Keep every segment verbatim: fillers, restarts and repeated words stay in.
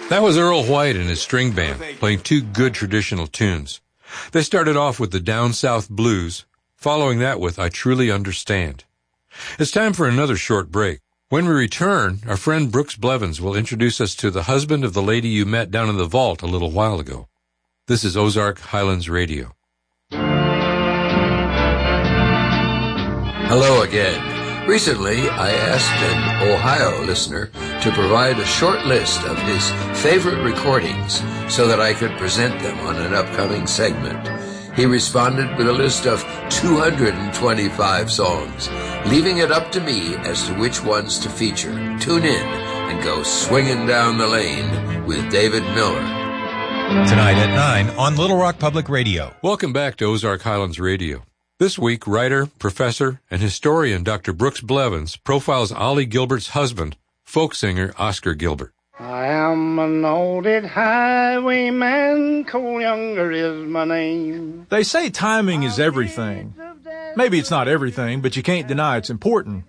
That was Earl White and his string band, playing two good traditional tunes. They started off with the Down South Blues, following that with I Truly Understand. It's time for another short break. When we return, our friend Brooks Blevins will introduce us to the husband of the lady you met down in the vault a little while ago. This is Ozark Highlands Radio. Hello again. Recently, I asked an Ohio listener to provide a short list of his favorite recordings so that I could present them on an upcoming segment. He responded with a list of two hundred twenty-five songs, leaving it up to me as to which ones to feature. Tune in and go swinging down the lane with David Miller. Tonight at nine on Little Rock Public Radio. Welcome back to Ozark Highlands Radio. This week, writer, professor, and historian Doctor Brooks Blevins profiles Ollie Gilbert's husband, folk singer Oscar Gilbert. I am an old highwayman, Cole Younger is my name. They say timing is everything. Maybe it's not everything, but you can't deny it's important.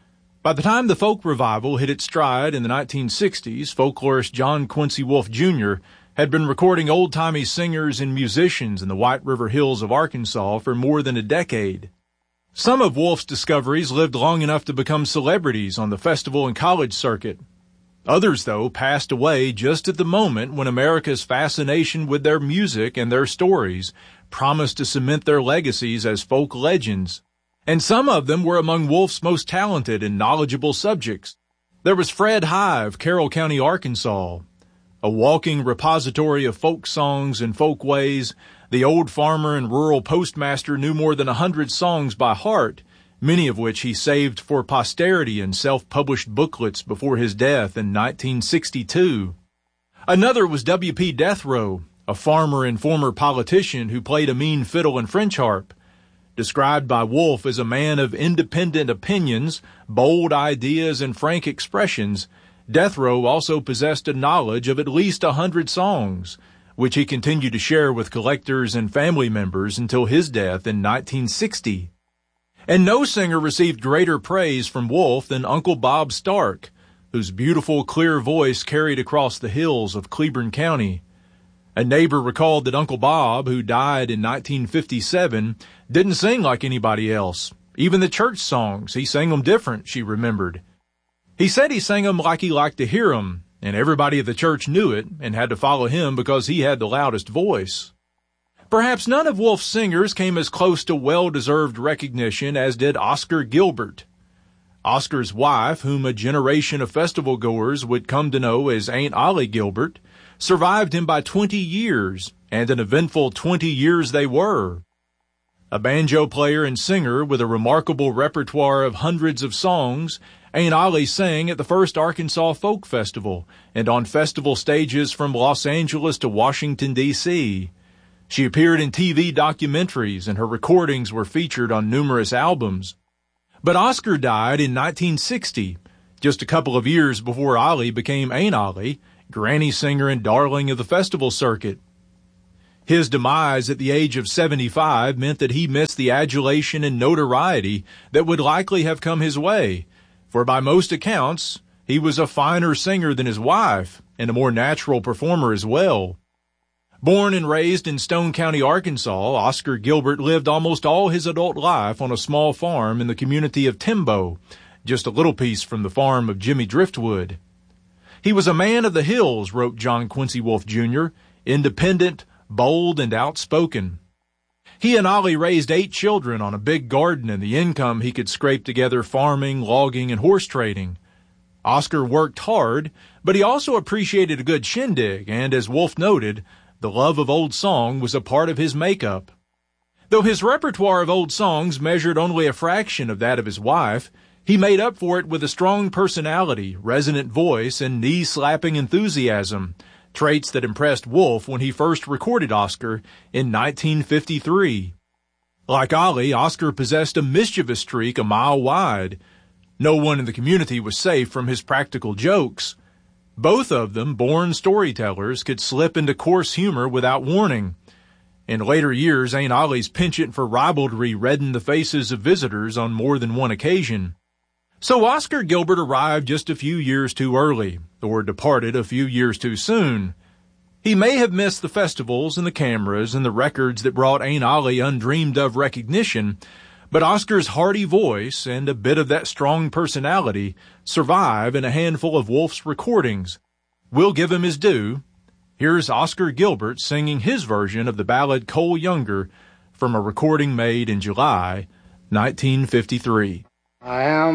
By the time the folk revival hit its stride in the nineteen sixties, folklorist John Quincy Wolfe Junior had been recording old-timey singers and musicians in the White River Hills of Arkansas for more than a decade. Some of Wolfe's discoveries lived long enough to become celebrities on the festival and college circuit. Others, though, passed away just at the moment when America's fascination with their music and their stories promised to cement their legacies as folk legends. And some of them were among Wolfe's most talented and knowledgeable subjects. There was Fred High of Carroll County, Arkansas. A walking repository of folk songs and folk ways, the old farmer and rural postmaster knew more than a hundred songs by heart, many of which he saved for posterity in self-published booklets before his death in nineteen sixty-two. Another was W P Deathrow, a farmer and former politician who played a mean fiddle and French harp. Described by Wolfe as a man of independent opinions, bold ideas, and frank expressions, Deathrow also possessed a knowledge of at least a hundred songs, which he continued to share with collectors and family members until his death in nineteen sixty. And no singer received greater praise from Wolfe than Uncle Bob Stark, whose beautiful, clear voice carried across the hills of Cleburne County. A neighbor recalled that Uncle Bob, who died in nineteen fifty-seven, didn't sing like anybody else. Even the church songs, he sang them different, she remembered. He said he sang them like he liked to hear them, and everybody at the church knew it and had to follow him because he had the loudest voice. Perhaps none of Wolfe's singers came as close to well-deserved recognition as did Oscar Gilbert. Oscar's wife, whom a generation of festival-goers would come to know as Aunt Ollie Gilbert, survived him by twenty years, and an eventful twenty years they were. A banjo player and singer with a remarkable repertoire of hundreds of songs, Aunt Ollie sang at the first Arkansas Folk Festival and on festival stages from Los Angeles to Washington, D C She appeared in T V documentaries and her recordings were featured on numerous albums. But Oscar died in nineteen sixty, just a couple of years before Ollie became Aunt Ollie, granny singer and darling of the festival circuit. His demise at the age of seventy-five meant that he missed the adulation and notoriety that would likely have come his way, for by most accounts, he was a finer singer than his wife and a more natural performer as well. Born and raised in Stone County, Arkansas, Oscar Gilbert lived almost all his adult life on a small farm in the community of Timbo, just a little piece from the farm of Jimmy Driftwood. He was a man of the hills, wrote John Quincy Wolfe Junior, independent, bold, and outspoken. He and Ollie raised eight children on a big garden and the income he could scrape together farming, logging, and horse trading. Oscar worked hard, but he also appreciated a good shindig, and as Wolfe noted, the love of old song was a part of his makeup. Though his repertoire of old songs measured only a fraction of that of his wife, he made up for it with a strong personality, resonant voice, and knee-slapping enthusiasm, traits that impressed Wolfe when he first recorded Oscar in nineteen fifty-three. Like Ollie, Oscar possessed a mischievous streak a mile wide. No one in the community was safe from his practical jokes. Both of them, born storytellers, could slip into coarse humor without warning. In later years, Aunt Ollie's penchant for ribaldry reddened the faces of visitors on more than one occasion. So Oscar Gilbert arrived just a few years too early, or departed a few years too soon. He may have missed the festivals and the cameras and the records that brought Ain't Ollie undreamed-of recognition, but Oscar's hearty voice and a bit of that strong personality survive in a handful of Wolf's recordings. We'll give him his due. Here's Oscar Gilbert singing his version of the ballad Cole Younger from a recording made in July nineteen fifty-three. I am